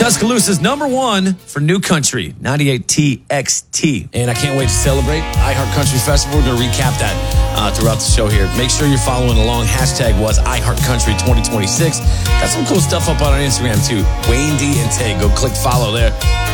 Tuscaloosa's number one for New Country, 98 TXT. And I can't wait to celebrate iHeart Country Festival. We're going to recap that throughout the show here. Make sure you're following along. Hashtag was iHeart Country 2026. Got some cool stuff up on our Instagram too. Wayne D and Tay. Go click follow there.